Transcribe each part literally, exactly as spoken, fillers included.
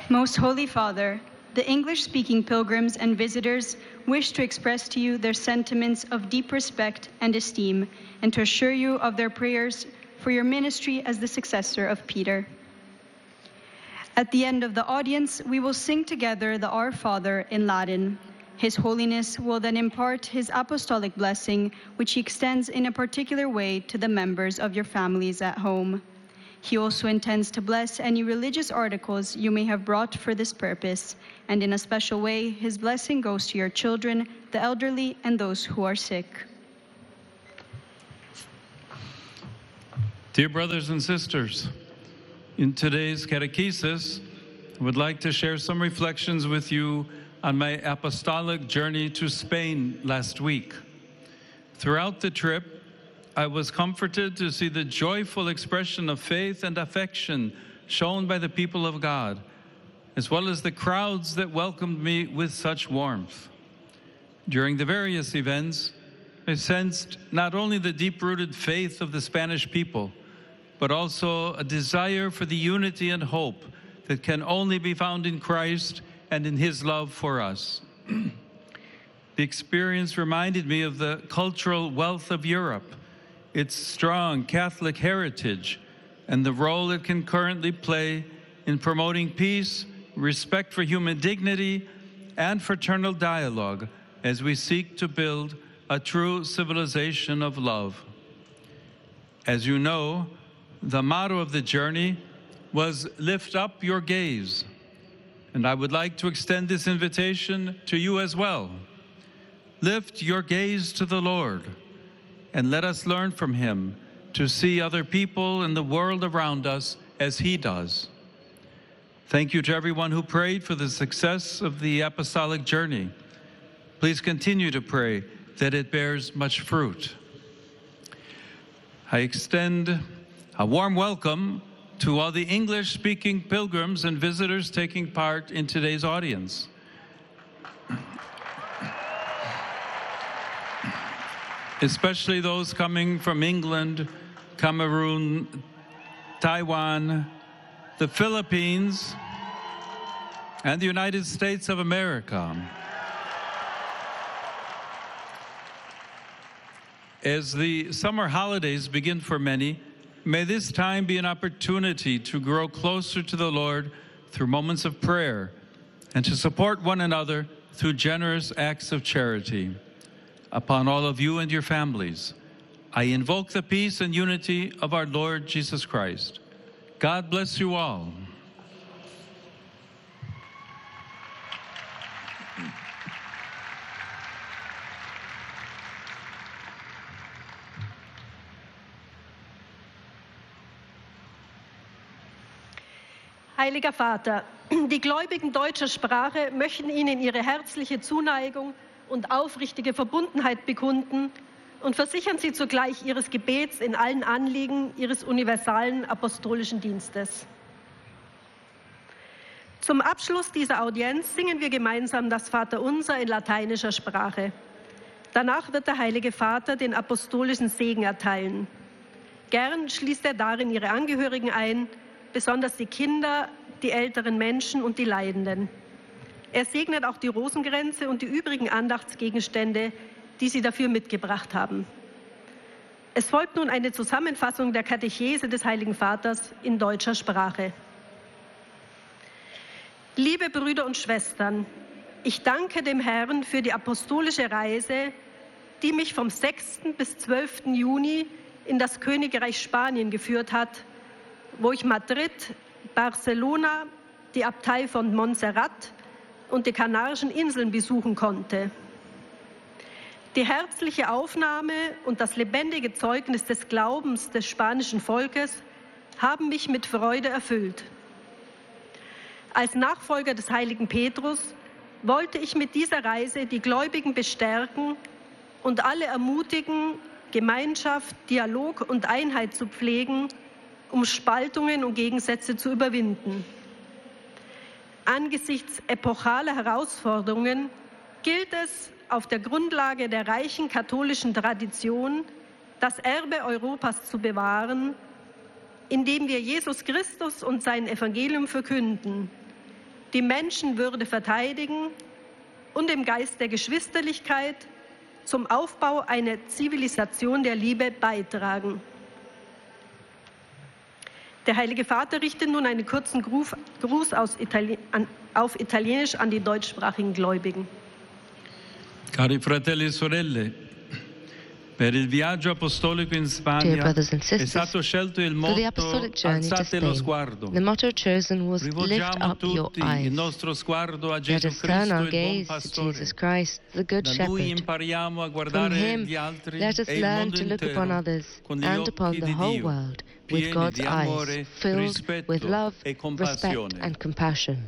Most Holy Father, the English-speaking pilgrims and visitors wish to express to you their sentiments of deep respect and esteem, and to assure you of their prayers for your ministry as the successor of Peter. At the end of the audience, we will sing together the Our Father in Latin. His Holiness will then impart his apostolic blessing, which he extends in a particular way to the members of your families at home. He also intends to bless any religious articles you may have brought for this purpose, and in a special way, his blessing goes to your children, the elderly, and those who are sick. Dear brothers and sisters, in today's catechesis, I would like to share some reflections with you on my apostolic journey to Spain last week. Throughout the trip, I was comforted to see the joyful expression of faith and affection shown by the people of God, as well as the crowds that welcomed me with such warmth. During the various events, I sensed not only the deep-rooted faith of the Spanish people, but also a desire for the unity and hope that can only be found in Christ and in his love for us. The experience reminded me of the cultural wealth of Europe, its strong Catholic heritage, and the role it can currently play in promoting peace, respect for human dignity, and fraternal dialogue as we seek to build a true civilization of love. As you know, the motto of the journey was "Lift up your gaze," and I would like to extend this invitation to you as well. Lift your gaze to the Lord, and let us learn from him to see other people and the world around us as he does. Thank you to everyone who prayed for the success of the apostolic journey. Please continue to pray that it bears much fruit. I extend a warm welcome to all the English-speaking pilgrims and visitors taking part in today's audience. Especially those coming from England, Cameroon, Taiwan, the Philippines, and the United States of America. As the summer holidays begin for many, may this time be an opportunity to grow closer to the Lord through moments of prayer and to support one another through generous acts of charity. Upon all of you and your families, I invoke the peace and unity of our Lord Jesus Christ. God bless you all. Heiliger Vater, die Gläubigen deutscher Sprache möchten Ihnen ihre herzliche Zuneigung und aufrichtige Verbundenheit bekunden und versichern Sie zugleich Ihres Gebets in allen Anliegen Ihres universalen apostolischen Dienstes. Zum Abschluss dieser Audienz singen wir gemeinsam das Vaterunser in lateinischer Sprache. Danach wird der Heilige Vater den apostolischen Segen erteilen. Gern schließt er darin Ihre Angehörigen ein, besonders die Kinder, die älteren Menschen und die Leidenden. Er segnet auch die Rosenkränze und die übrigen Andachtsgegenstände, die Sie dafür mitgebracht haben. Es folgt nun eine Zusammenfassung der Katechese des Heiligen Vaters in deutscher Sprache. Liebe Brüder und Schwestern, ich danke dem Herrn für die apostolische Reise, die mich vom sechsten bis zwölften Juni in das Königreich Spanien geführt hat, wo ich Madrid, Barcelona, die Abtei von Montserrat und die Kanarischen Inseln besuchen konnte. Die herzliche Aufnahme und das lebendige Zeugnis des Glaubens des spanischen Volkes haben mich mit Freude erfüllt. Als Nachfolger des heiligen Petrus wollte ich mit dieser Reise die Gläubigen bestärken und alle ermutigen, Gemeinschaft, Dialog und Einheit zu pflegen, um Spaltungen und Gegensätze zu überwinden. Angesichts epochaler Herausforderungen gilt es, auf der Grundlage der reichen katholischen Tradition das Erbe Europas zu bewahren, indem wir Jesus Christus und sein Evangelium verkünden, die Menschenwürde verteidigen und im Geist der Geschwisterlichkeit zum Aufbau einer Zivilisation der Liebe beitragen. Der Heilige Vater richtet nun einen kurzen Gruß, Gruß aus Itali- an, auf Italienisch an die deutschsprachigen Gläubigen. Cari fratelli e sorelle, per il viaggio apostolico in Dear Spagna brothers and è sisters, stato scelto il for the motto apostolic journey to Alzate lo Spain, sguardo. the motto chosen was Lift Rivolgiamo up your tutti il eyes. nostro sguardo a Let Gesù us turn Cristo, our il buon gaze to pastore. Jesus Christ, the Good Da lui Shepherd. impariamo a From guardare him, gli altri let us e il learn mondo to look upon intero others con gli and upon occhi the di whole Dio, world with pieni God's di amore, eyes, filled rispetto with love, e respect, compassione. and compassion.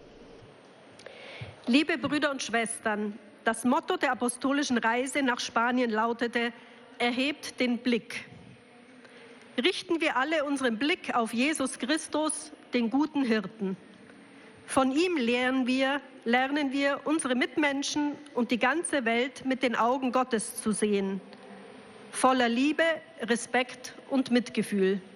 Liebe Brüder und Schwestern, das Motto der apostolischen Reise nach Spanien lautete: Erhebt den Blick. Richten wir alle unseren Blick auf Jesus Christus, den guten Hirten. Von ihm lernen wir, lernen wir, unsere Mitmenschen und die ganze Welt mit den Augen Gottes zu sehen, voller Liebe, Respekt und Mitgefühl.